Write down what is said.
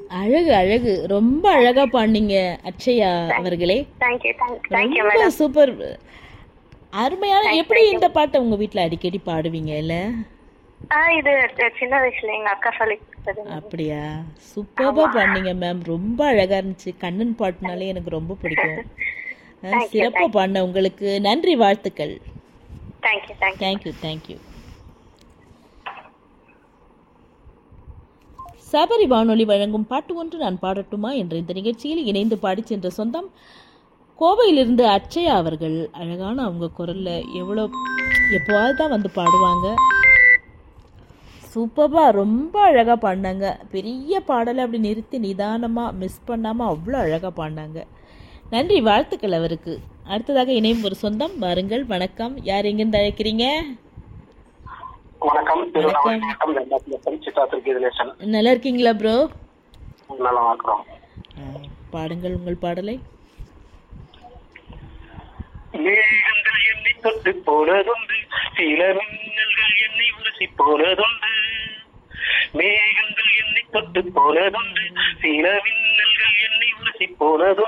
அழகு அழகு, ரொம்ப அழகா பாடினீங்க அக்ஷயா அவர்களே. தேங்க்யூ தேங்க்யூ ரொம்ப மேடம். சூப்பர், அருமையான. எப்படி இந்த பாட்டை உங்க வீட்ல அடிக்கடி பாடுவீங்க இல்ல? இது சின்ன வயசுல எங்க அக்கா சொல்லி கொடுத்தது. அப்படியா? சூப்பர்பா பாடினீங்க மேம், ரொம்ப அழகா இருந்துச்சு. கண்ணன் பாட்டுனாலே எனக்கு ரொம்ப பிடிக்கும். சிறப்பா பாடின உங்களுக்கு நன்றி, வாழ்த்துக்கள். Thank you thank you. Thank you thank you. Sabari வானொலி வழங்கும் பாட்டு ஒன்று நான் பாடட்டுமா என்ற இந்த நிகழ்ச்சியில் இணைந்து பாடி சென்ற சொந்தம் கோவையிலிருந்து அட்சயா அவர்கள். அழகான அவங்க குரல்ல எப்போவாது தான் வந்து பாடுவாங்க. சூப்பர்பா, ரொம்ப அழகாக பாடினாங்க. பெரிய பாடலை அப்படி நிறுத்தி நிதானமாக மிஸ் பண்ணாமல் அவ்வளோ அழகாக பாடினாங்க. நன்றி, வாழ்த்துக்கள் அவருக்கு. அடுத்ததாக இணையும் ஒரு சொந்தம், வாருங்கள். வணக்கம், யார் எங்கிருந்து அழைக்கிறீங்க? வணக்கம். நல்லா இருக்கீங்களா ப்ரோ? நல்லா இருக்கிறோம். பாடுங்கள் உங்கள் பாடலை. மேகங்கள் என்னை தொட்டு போனதுண்டு, சில மின்னல்கள் என்னை உரசி போனதுண்டு. மேகங்கள் என்னை தொட்டு போனதுண்டு, சில மின்னல்கள் என்னை உரசி போனதுண்டு.